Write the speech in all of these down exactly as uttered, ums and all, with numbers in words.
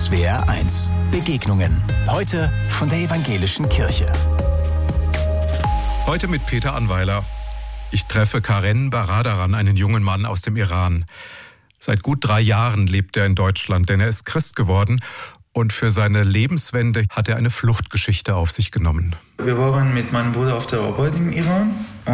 S W R eins. Begegnungen. Heute von der Evangelischen Kirche. Heute mit Peter Anweiler. Ich treffe Karen Baradaran, einen jungen Mann aus dem Iran. Seit gut drei Jahren lebt er in Deutschland, denn er ist Christ geworden. Und für seine Lebenswende hat er eine Fluchtgeschichte auf sich genommen. Wir waren mit meinem Bruder auf der Arbeit im Iran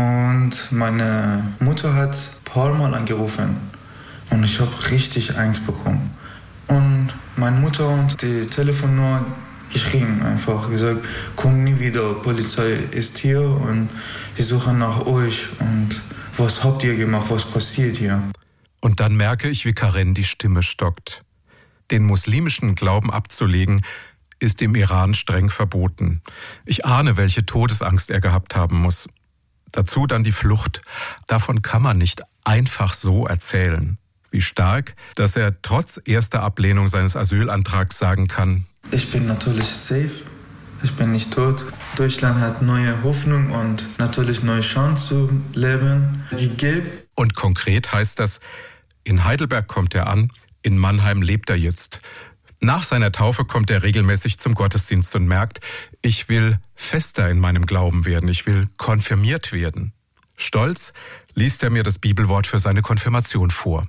und meine Mutter hat ein paar Mal angerufen. Und ich habe richtig Angst bekommen. Und meine Mutter und die Telefonnummer geschrien einfach, gesagt, komm nie wieder, Polizei ist hier und wir suchen nach euch und was habt ihr gemacht, was passiert hier? Und dann merke ich, wie Karen die Stimme stockt. Den muslimischen Glauben abzulegen, ist im Iran streng verboten. Ich ahne, welche Todesangst er gehabt haben muss. Dazu dann die Flucht. Davon kann man nicht einfach so erzählen. Wie stark, dass er trotz erster Ablehnung seines Asylantrags sagen kann: Ich bin natürlich safe, ich bin nicht tot. Deutschland hat neue Hoffnung und natürlich neue Chance zu leben gegeben. Und konkret heißt das, in Heidelberg kommt er an, in Mannheim lebt er jetzt. Nach seiner Taufe kommt er regelmäßig zum Gottesdienst und merkt, ich will fester in meinem Glauben werden, ich will konfirmiert werden. Stolz liest er mir das Bibelwort für seine Konfirmation vor.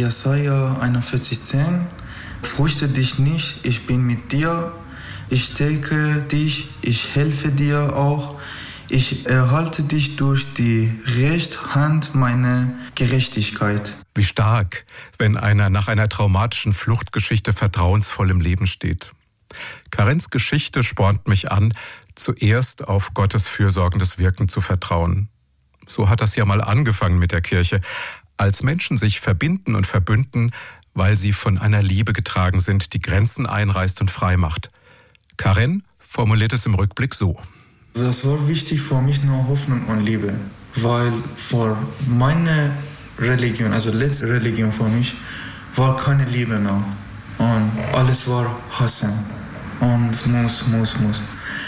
Jesaja einundvierzig zehn, fürchte dich nicht, ich bin mit dir, ich stärke dich, ich helfe dir auch, ich erhalte dich durch die rechte Hand meiner Gerechtigkeit. Wie stark, wenn einer nach einer traumatischen Fluchtgeschichte vertrauensvoll im Leben steht. Karens Geschichte spornt mich an, zuerst auf Gottes fürsorgendes Wirken zu vertrauen. So hat das ja mal angefangen mit der Kirche, als Menschen sich verbinden und verbünden, weil sie von einer Liebe getragen sind, die Grenzen einreißt und frei macht. Karen formuliert es im Rückblick so. Das war wichtig für mich, nur Hoffnung und Liebe, weil für meine Religion, also letzte Religion für mich, war keine Liebe mehr. Und alles war Hassen und muss, muss, muss.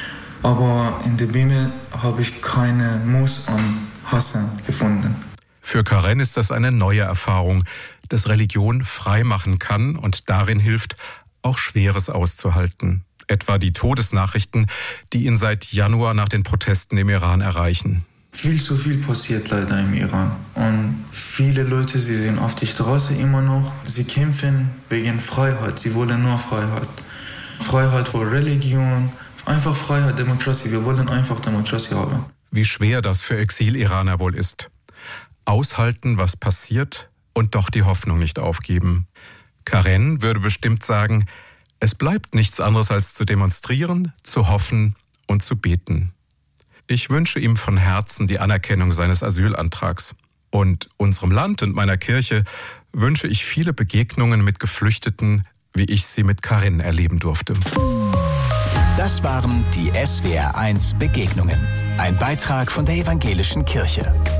Aber in der Bibel habe ich keine Muss und Hassen gefunden. Für Karen ist das eine neue Erfahrung, dass Religion frei machen kann und darin hilft, auch Schweres auszuhalten. Etwa die Todesnachrichten, die ihn seit Januar nach den Protesten im Iran erreichen. Viel zu viel passiert leider im Iran. Und viele Leute, sie sind auf die Straße immer noch. Sie kämpfen wegen Freiheit. Sie wollen nur Freiheit. Freiheit für Religion, einfach Freiheit, Demokratie. Wir wollen einfach Demokratie haben. Wie schwer das für Exil-Iraner wohl ist. Aushalten, was passiert und doch die Hoffnung nicht aufgeben. Karen würde bestimmt sagen, es bleibt nichts anderes als zu demonstrieren, zu hoffen und zu beten. Ich wünsche ihm von Herzen die Anerkennung seines Asylantrags. Und unserem Land und meiner Kirche wünsche ich viele Begegnungen mit Geflüchteten, wie ich sie mit Karen erleben durfte. Das waren die S W R eins Begegnungen. Ein Beitrag von der Evangelischen Kirche.